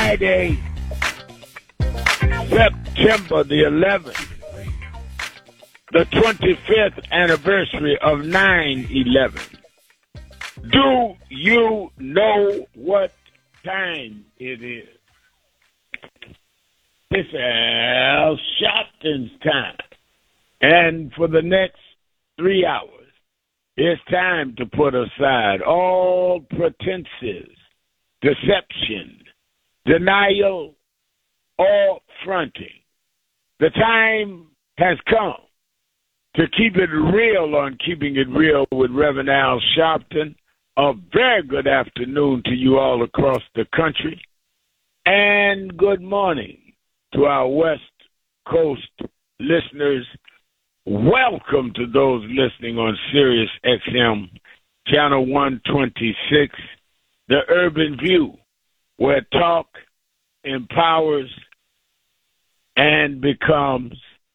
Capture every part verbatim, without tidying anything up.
Friday, September the eleventh, the twenty-fifth anniversary of nine eleven. Do you know what time it is? It's Al Sharpton's time. And for the next three hours, it's time to put aside all pretenses, deception, denial, or fronting. The time has come to keep it real on Keeping It Real with Reverend Al Sharpton. A very good afternoon to you all across the country. And good morning to our West Coast listeners. Welcome to those listening on Sirius X M, Channel one twenty-six, The Urban View, where talk empowers and becomes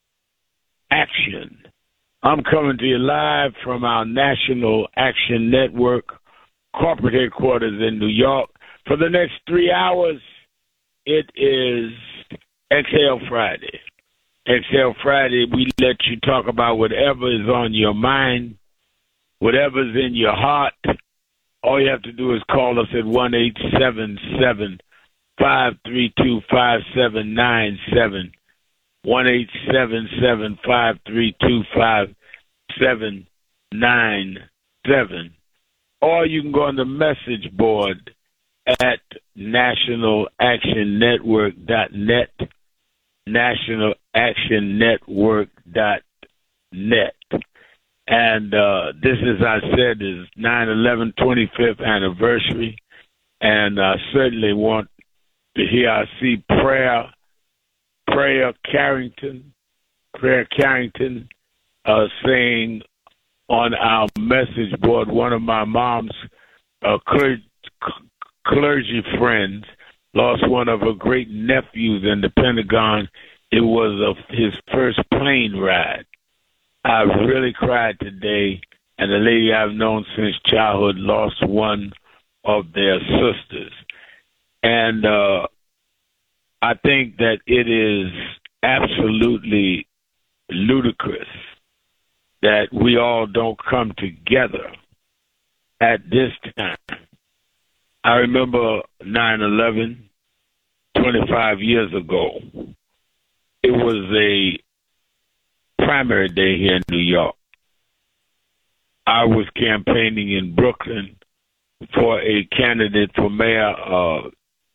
action. I'm coming to you live from our National Action Network corporate headquarters in New York. For the next three hours, it is Exhale Friday. Exhale Friday, we let you talk about whatever is on your mind, whatever's in your heart. All you have to do is call us at one eight seven seven, five three two, five seven nine seven, one eight seven seven, five three two, five seven nine seven. Or you can go on the message board at national action network dot net, national action network dot net. And uh, this, as I said, is nine eleven twenty-fifth anniversary. And I certainly want to hear, I see Prayer, Prayer Carrington, Prayer Carrington uh, saying on our message board, one of my mom's uh, clergy, clergy friends lost one of her great nephews in the Pentagon. It was a, his first plane ride. I've really cried today, and the lady I've known since childhood lost one of their sisters. And uh, I think that it is absolutely ludicrous that we all don't come together at this time. I remember nine eleven, twenty-five years ago. It was a primary day here in New York. I was campaigning in Brooklyn for a candidate for mayor uh,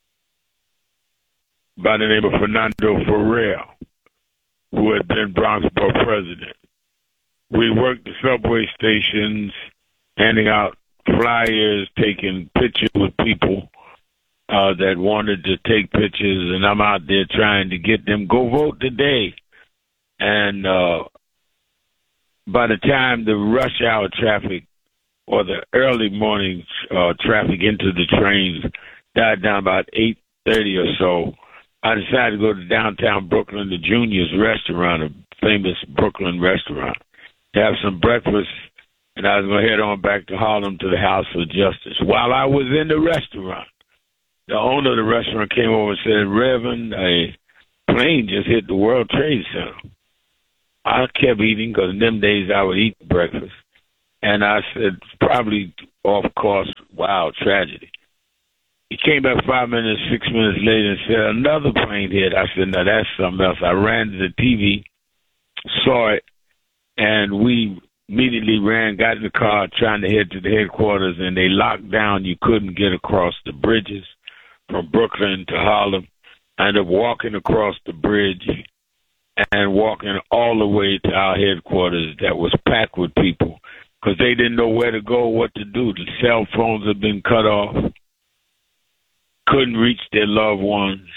by the name of Fernando Ferrer, who had been Bronx Borough president. We worked the subway stations, handing out flyers, taking pictures with people uh, that wanted to take pictures, and I'm out there trying to get them, go vote today. And uh, by the time the rush hour traffic or the early morning uh, traffic into the trains died down about eight thirty or so, I decided to go to downtown Brooklyn, the Junior's restaurant, a famous Brooklyn restaurant, to have some breakfast, and I was going to head on back to Harlem to the House of Justice. While I was in the restaurant, the owner of the restaurant came over and said, Reverend, a plane just hit the World Trade Center. I kept eating because in them days I would eat breakfast. And I said, probably off course, wow, tragedy. He came back five minutes, six minutes later and said, another plane hit. I said, no, that's something else. I ran to the T V, saw it, and we immediately ran, got in the car, trying to head to the headquarters, and they locked down. You couldn't get across the bridges from Brooklyn to Harlem. I ended up walking across the bridge and walking all the way to our headquarters that was packed with people because they didn't know where to go, what to do. The cell phones had been cut off, couldn't reach their loved ones.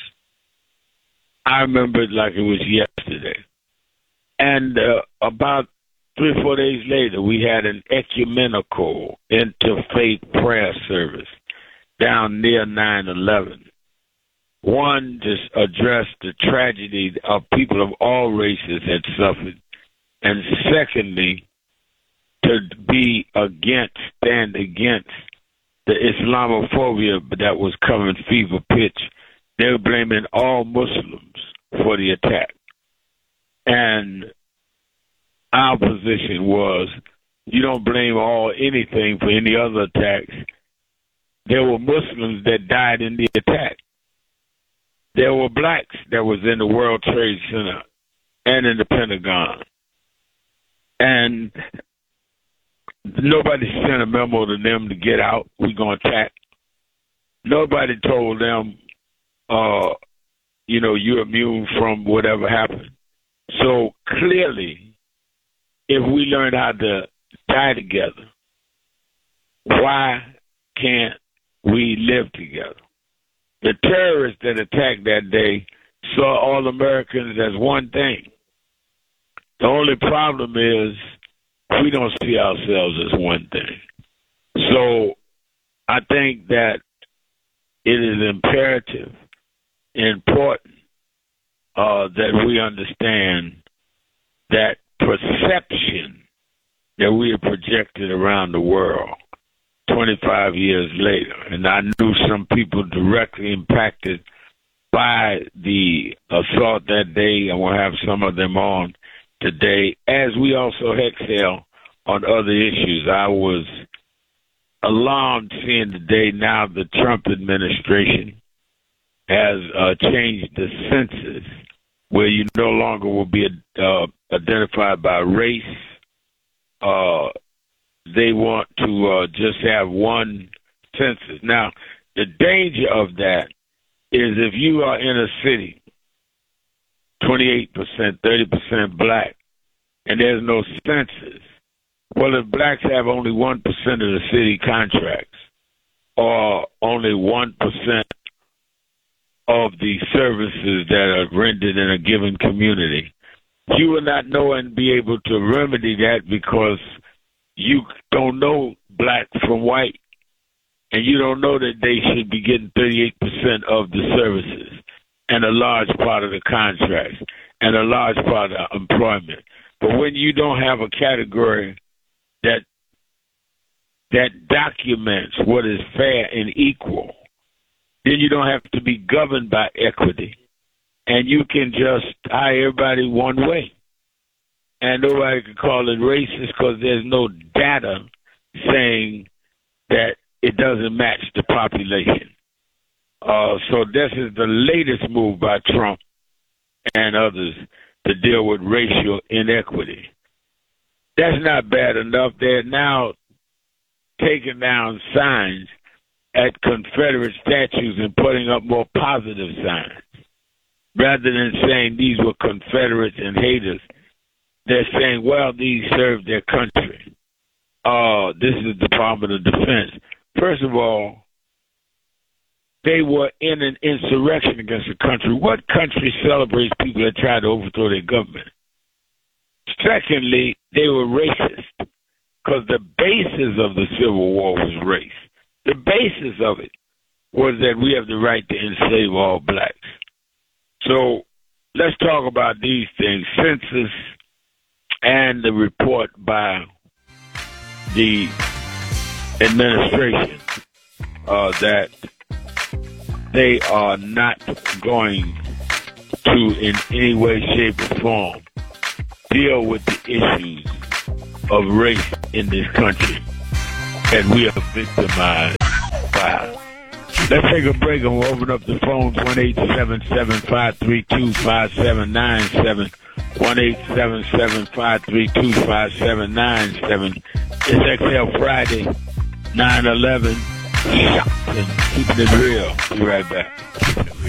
I remember it like it was yesterday. And uh, about three or four days later, we had an ecumenical interfaith prayer service down near nine eleven. One, just addressed the tragedy of people of all races had suffered. And secondly, to be against, stand against the Islamophobia that was coming fever pitch they were blaming all Muslims for the attack. And our position was, you don't blame all anything for any other attacks. There were Muslims that died in the attack. There were blacks that was in the World Trade Center and in the Pentagon. And nobody sent a memo to them to get out. We're going to attack. Nobody told them, uh, you know, you're immune from whatever happened. So clearly, if we learn how to die together, why can't we live together? The terrorists that attacked that day saw all Americans as one thing. The only problem is we don't see ourselves as one thing. So I think that it is imperative, important, uh, that we understand that perception that we have projected around the world twenty-five years later. And I knew some people directly impacted by the assault that day. I will have some of them on today, as we also exhale on other issues. I was alarmed seeing today now the Trump administration has uh, changed the census where you no longer will be uh, identified by race. Uh, they want to uh, just have one census. Now, the danger of that is if you are in a city, twenty-eight percent, thirty percent black, and there's no census, well, if blacks have only one percent of the city contracts or only one percent of the services that are rendered in a given community, you will not know and be able to remedy that because you don't know black from white, and you don't know that they should be getting thirty-eight percent of the services and a large part of the contracts and a large part of employment. But when you don't have a category that that documents what is fair and equal, then you don't have to be governed by equity. And you can just hire everybody one way. And nobody can call it racist because there's no data saying that it doesn't match the population. Uh, so this is the latest move by Trump and others to deal with racial inequity. That's not bad enough. They're now taking down signs at Confederate statues and putting up more positive signs. Rather than saying these were Confederates and haters, they're saying, well, these served their country. Uh, this is the Department of Defense. First of all, they were in an insurrection against the country. What country celebrates people that try to overthrow their government? Secondly, they were racist because the basis of the Civil War was race. The basis of it was that we have the right to enslave all blacks. So let's talk about these things. Census and the report by the administration uh, that they are not going to, in any way, shape, or form, deal with the issues of race in this country. And we are victimized by. Let's take a break and we'll open up the phones, one eight seven seven, five three two, five seven nine seven, one eight seven seven, five three two, five seven nine seven. It's X L Friday, nine eleven, shocked and keeping it real. Be right back.